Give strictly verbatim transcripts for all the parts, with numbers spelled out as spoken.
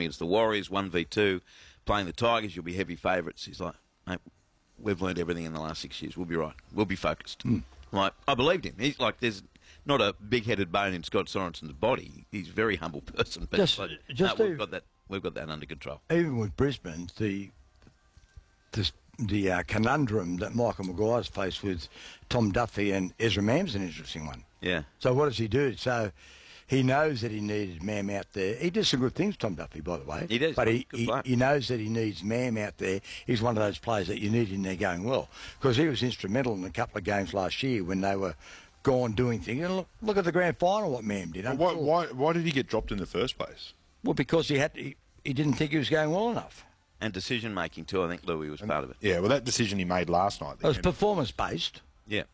me against the Warriors, one v two, playing the Tigers, you'll be heavy favourites. He's like, mate, we've learned everything in the last six years. We'll be right. We'll be focused. Mm. Like, I believed him. He's like, there's not a big-headed bone in Scott Sorensen's body. He's a very humble person. But just, like, just no, even, we've got that. We've got that under control. Even with Brisbane, the the, the uh, conundrum that Michael Maguire's faced with Tom Duffy and Ezra Mam's an interesting one. Yeah. So what does he do? So he knows that he needed Mam out there. He did some good things, Tom Duffy, by the way. He does. But he, good he, he knows that he needs Mam out there. He's one of those players that you need in there going well. Because he was instrumental in a couple of games last year when they were gone doing things. And look, look at the grand final, what Mam did. Why, why, why did he get dropped in the first place? Well, because he had to, he, he didn't think he was going well enough. And decision-making, too. I think Louis was and, part of it. Yeah, well, that decision he made last night. It was performance-based. Yeah.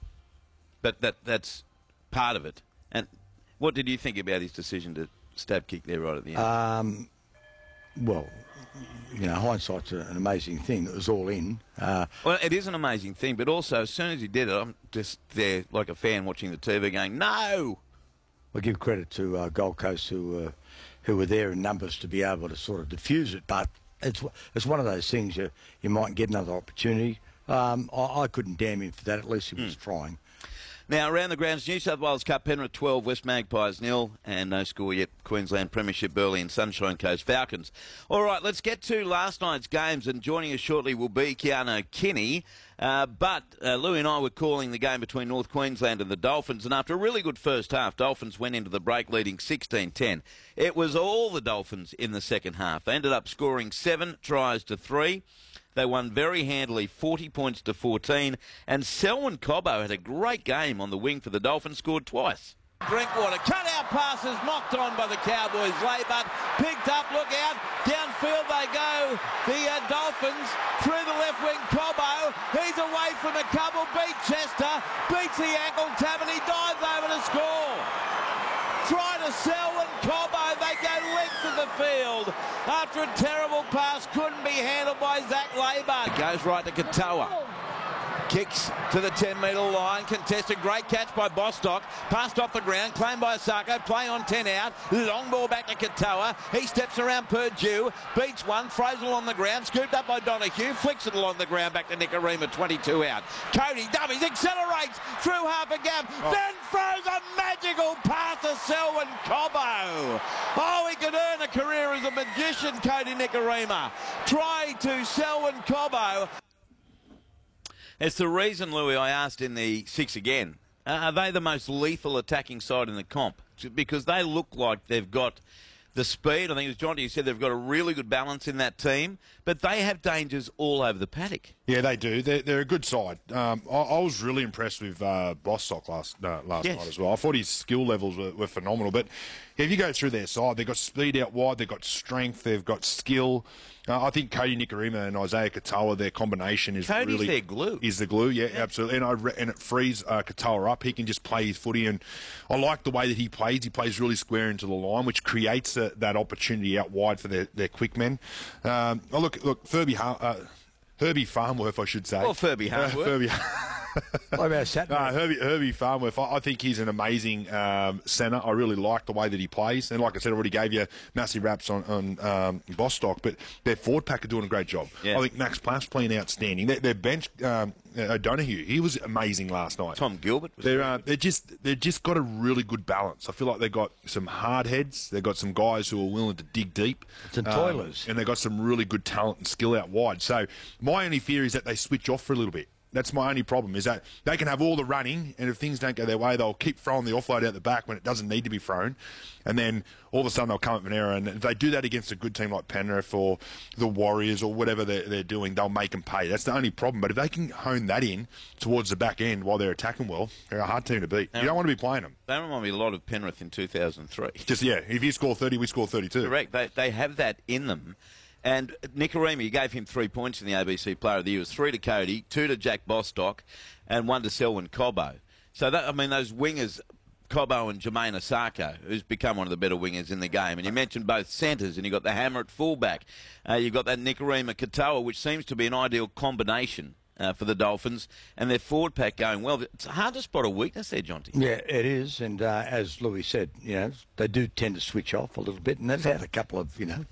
But that that's part of it. And what did you think about his decision to stab kick there right at the end? Um, well, you know, hindsight's an amazing thing. It was all in. Uh, well, it is an amazing thing, but also as soon as he did it, I'm just there like a fan watching the T V going, no! I give credit to uh, Gold Coast who, uh, who were there in numbers to be able to sort of diffuse it, but it's it's one of those things you, you might get another opportunity. Um, I, I couldn't damn him for that. At least he was mm. trying. Now, around the grounds, New South Wales Cup, Penrith twelve, West Magpies nil, and no score yet, Queensland Premiership, Burleigh and Sunshine Coast Falcons. All right, let's get to last night's games, and joining us shortly will be Keano Kinney. Uh, but uh, Louis and I were calling the game between North Queensland and the Dolphins, and after a really good first half, Dolphins went into the break leading sixteen ten. It was all the Dolphins in the second half. They ended up scoring seven tries to three. They won very handily, forty points to fourteen, and Selwyn Cobbo had a great game on the wing for the Dolphins, scored twice. Drinkwater, cut-out passes, knocked on by the Cowboys. Laybutt, picked up, look out, downfield they go. The uh, Dolphins, through the left wing, Cobbo, he's away from a couple, beat Chester, beats the ankle tab, and he dives over to score. Try to Selwyn Cobbo, they go length of the field. After a terrible pass, couldn't be handled by Zach Laybutt. Goes right to Katoa. Kicks to the ten metre line, contested, great catch by Bostock, passed off the ground, claimed by Osako, play on ten out, long ball back to Katoa, he steps around Purdue, beats one, throws it along the ground, scooped up by Donahue, flicks it along the ground back to Nicarima, twenty-two out. Cody Dummies accelerates through half a gap, oh. then throws a magical pass to Selwyn Cobbo. Oh, he could earn a career as a magician, Cody Nicarima. Try to Selwyn Cobbo. It's the reason, Louis, I asked in the six again, uh, are they the most lethal attacking side in the comp? Because they look like they've got the speed. I think it was Jonty who said they've got a really good balance in that team, but they have dangers all over the paddock. Yeah, they do. They're, they're a good side. Um, I, I was really impressed with uh, Bostock last uh, last yes. night as well. I thought his skill levels were, were phenomenal. But if you go through their side, they've got speed out wide, they've got strength, they've got skill. Uh, I think Cody Nicarima and Isaiah Katoa, their combination is Cody's really their glue. Is the glue, yeah, yeah. absolutely. And I re- and it frees uh, Katoa up. He can just play his footy, and I like the way that he plays. He plays really square into the line, which creates a, that opportunity out wide for their, their quick men. Um, oh look, look, Furby, uh, Herbie Farnworth, I should say. Well, Furby Farnworth. Uh, Furby. What about Satner? Uh, Herbie, Herbie Farnworth, I, I think he's an amazing um, centre. I really like the way that he plays. And like I said, I already gave you massive raps on, on um, Bostock, but their forward pack are doing a great job. Yeah. I think Max Plaff's playing outstanding. Their, their bench, um, O'Donoghue, he was amazing last night. Tom Gilbert. Was they're, uh, they're just they're just got a really good balance. I feel like they've got some hard heads. They've got some guys who are willing to dig deep. Some toilers. Um, and they've got some really good talent and skill out wide. So my only fear is that they switch off for a little bit. That's my only problem, is that they can have all the running, and if things don't go their way, they'll keep throwing the offload out the back when it doesn't need to be thrown, and then all of a sudden they'll come up with an error, and if they do that against a good team like Penrith or the Warriors or whatever they're, they're doing, they'll make them pay. That's the only problem. But if they can hone that in towards the back end while they're attacking well, they're a hard team to beat. You don't want to be playing them. They remind me a lot of Penrith in two thousand three. Just, yeah, if you score thirty, we score thirty-two. Correct. They, they have that in them. And Nicarima, you gave him three points in the A B C Player of the Year. It was three to Cody, two to Jack Bostock, and one to Selwyn Cobbo. So, that, I mean, those wingers, Cobbo and Jermaine Osako, who's become one of the better wingers in the game. And you mentioned both centres, and you've got the hammer at fullback. Uh, you've got that Nicarima Katoa, which seems to be an ideal combination uh, for the Dolphins, and their forward pack going well. It's hard to spot a weakness there, Jonty. Yeah, it is. And uh, as Louis said, you know, they do tend to switch off a little bit, and they've had a couple of, you know,